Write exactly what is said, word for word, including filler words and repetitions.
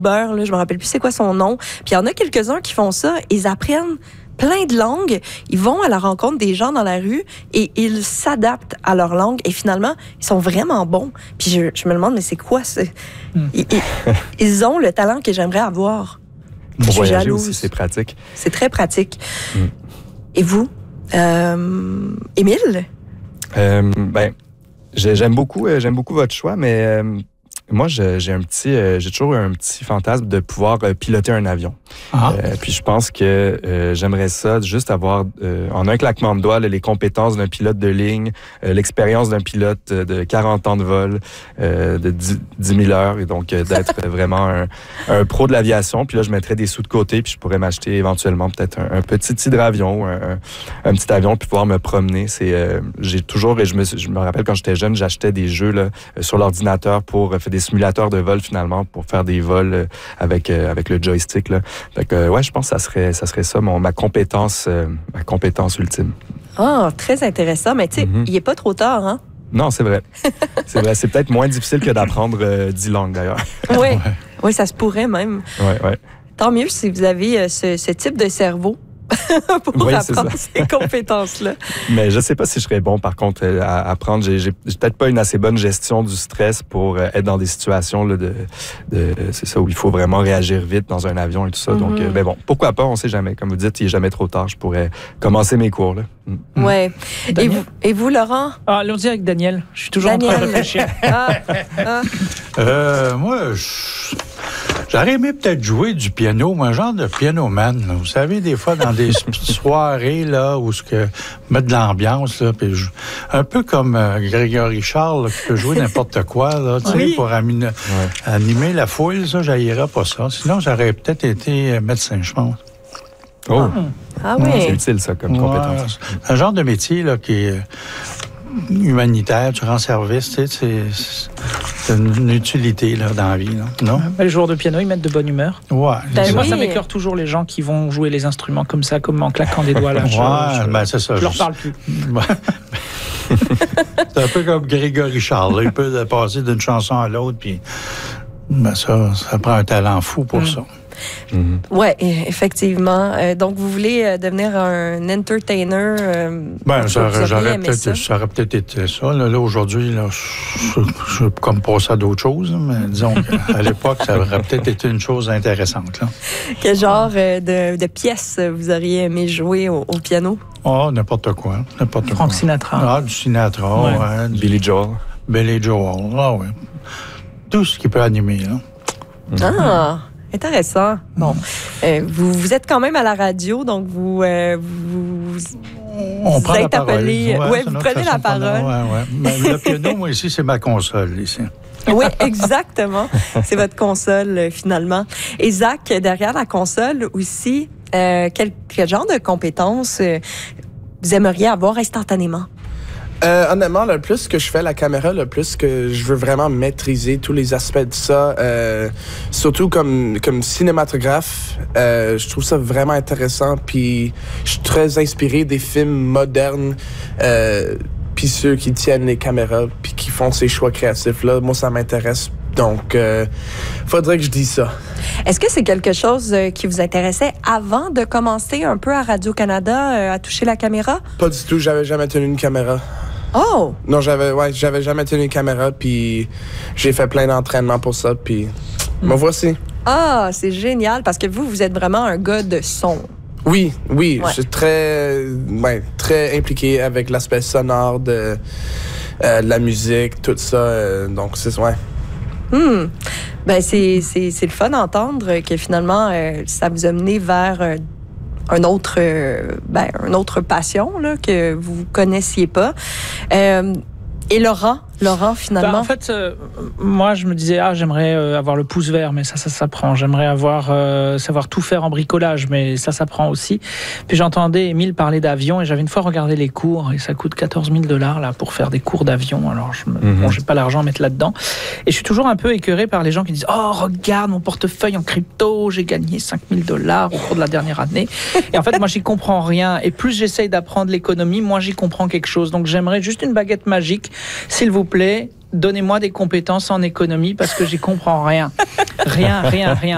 beurre, là, je me rappelle plus c'est quoi son nom. Puis il y en a quelques-uns qui font ça, ils apprennent plein de langues, ils vont à la rencontre des gens dans la rue et ils s'adaptent à leur langue et finalement, ils sont vraiment bons. Puis je, je me demande, mais c'est quoi ça? Mm. Ils, ils, ils ont le talent que j'aimerais avoir. Pour je suis voyager jalouse. aussi, c'est pratique. C'est très pratique. Mm. Et vous, euh, Émile? Euh, ben, j'aime beaucoup, j'aime beaucoup votre choix, mais euh, moi, je, j'ai un petit, euh, j'ai toujours eu un petit fantasme de pouvoir euh, piloter un avion. Ah. Euh, puis je pense que euh, j'aimerais ça, juste avoir, euh, en un claquement de doigts, là, les compétences d'un pilote de ligne, euh, l'expérience d'un pilote de quarante ans de vol, euh, de dix mille heures, et donc euh, d'être vraiment un, un pro de l'aviation. Puis là, je mettrais des sous de côté, puis je pourrais m'acheter éventuellement peut-être un, un petit hydravion, un, un petit avion, puis pouvoir me promener. C'est, euh, j'ai toujours, et je me, je me rappelle quand j'étais jeune, j'achetais des jeux là, sur l'ordinateur pour euh, faire des simulateurs de vol finalement, pour faire des vols euh, avec euh, avec le joystick là. Fait que, ouais, je pense que ça serait, ça serait ça, mon, ma compétence, euh, ma compétence ultime. Ah, oh, très intéressant. Mais tu sais, mm-hmm. il n'est pas trop tard, hein? Non, c'est vrai. C'est vrai. C'est peut-être moins difficile que d'apprendre euh, dix langues, d'ailleurs. Oui, ouais. Oui, ça se pourrait même. Oui, oui. Tant mieux si vous avez euh, ce, ce type de cerveau. pour oui, apprendre ces compétences-là. Mais je ne sais pas si je serais bon, par contre, à apprendre. J'ai, j'ai peut-être pas une assez bonne gestion du stress pour euh, être dans des situations là, de, de, c'est ça, où il faut vraiment réagir vite dans un avion et tout ça. Mm-hmm. Donc, euh, ben bon, pourquoi pas, on ne sait jamais. Comme vous dites, il n'est jamais trop tard. Je pourrais commencer mes cours. Là. Mm. Oui. Et vous, et vous, Laurent? Ah, allons-y avec Daniel. Je suis toujours Daniel. en train de réfléchir. ah, ah. Euh, moi, je... J'aurais aimé peut-être jouer du piano, un genre de piano-man. Là. Vous savez, des fois, dans des soirées là, où ce que mettre de l'ambiance, là, puis je, un peu comme euh, Grégory Charles, là, qui peut jouer n'importe quoi, là, oui. pour amine, ouais. animer la foule, ça, j'haïrais pas ça. Sinon, j'aurais peut-être été médecin, je pense. Oh! Ah oui! C'est utile, ça, comme ouais, compétence. Un genre de métier là, qui est humanitaire, tu rends service, tu sais, c'est, c'est une utilité là, dans la vie, là. Non? Les joueurs de piano, ils mettent de bonne humeur. Ouais. Ben moi, oui. ça m'écœure toujours les gens qui vont jouer les instruments comme ça, comme en claquant des doigts là. Ouais, je, je, ben c'est ça. Je leur parle plus. C'est un peu comme Grégory Charles, là. Il peut passer d'une chanson à l'autre, puis ben ça, ça prend un talent fou pour mm. ça. Mm-hmm. Oui, effectivement. Euh, donc, vous voulez euh, devenir un entertainer? Euh, ben, ça aurait, j'aurais peut-être, ça? ça aurait peut-être été ça. Là, là aujourd'hui, là, je suis comme passé à d'autres choses, mais disons qu'à l'époque, ça aurait peut-être été une chose intéressante. Là. Quel genre euh, de, de pièces vous auriez aimé jouer au, au piano? Ah, oh, n'importe quoi. N'importe Frank quoi. Sinatra. Ah, du Sinatra, ouais. ouais du... Billy Joel. Billy Joel, ah oui. Tout ce qui peut animer, là. Mm-hmm. Ah! Intéressant. Bon, euh, vous, vous êtes quand même à la radio, donc vous, euh, vous, On vous prend êtes la appelé. Ouais, ouais, vous prenez la parole. Ouais, ouais. Mais le piano, moi ici, c'est ma console ici. Oui, exactement. C'est votre console finalement. Et Zach, derrière la console aussi, euh, quel, quel genre de compétences euh, vous aimeriez avoir instantanément? Euh, honnêtement, le plus que je fais la caméra, le plus que je veux vraiment maîtriser tous les aspects de ça, euh, surtout comme comme cinématographe, euh, je trouve ça vraiment intéressant. Puis je suis très inspiré des films modernes, euh, puis ceux qui tiennent les caméras, puis qui font ces choix créatifs là. Moi, ça m'intéresse. Donc, euh, faudrait que je dise ça. Est-ce que c'est quelque chose qui vous intéressait avant de commencer un peu à Radio-Canada euh, à toucher la caméra? Pas du tout. J'avais jamais tenu une caméra. Oh! Non, j'avais ouais, j'avais jamais tenu une caméra, puis j'ai fait plein d'entraînements pour ça, puis mm. me voici. Ah, c'est génial, parce que vous, vous êtes vraiment un gars de son. Oui, oui, ouais. je suis très, ouais, très impliqué avec l'aspect sonore de, euh, de la musique, tout ça, euh, donc c'est, ouais. Hmm. Ben, c'est, c'est, c'est le fun d'entendre que finalement, euh, ça vous a mené vers... Euh, un autre, euh, ben, une autre passion là, que vous connaissiez pas. Euh, et Laurent, Laurent, finalement... Ben, en fait, euh, moi, je me disais, ah, j'aimerais euh, avoir le pouce vert, mais ça, ça s'apprend. J'aimerais avoir, euh, savoir tout faire en bricolage, mais ça s'apprend aussi. Puis j'entendais Émile parler d'avion, et j'avais une fois regardé les cours, et ça coûte quatorze mille dollars là, pour faire des cours d'avion. Alors, je me, mm-hmm. bon, j'ai pas l'argent à mettre là-dedans. Et je suis toujours un peu écœuré par les gens qui disent, oh, regarde mon portefeuille en crypto, j'ai gagné cinq mille dollars au cours de la dernière année. Et en fait, moi, j'y comprends rien. Et plus j'essaye d'apprendre l'économie, moins j'y comprends quelque chose. Donc, j'aimerais juste une baguette magique, s'il vous plaît. Donnez-moi des compétences en économie parce que j'y comprends rien. Rien, rien, rien.